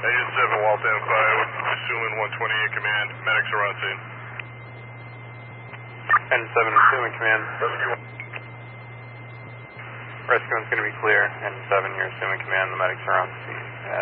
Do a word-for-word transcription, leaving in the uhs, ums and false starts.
Agent seven, Walton five, assuming one twenty in command. Medics are on scene. Engine seven, assuming command. Rescue one. Rescue one's going to be clear. Engine seven, you're assuming command. The medics are on scene.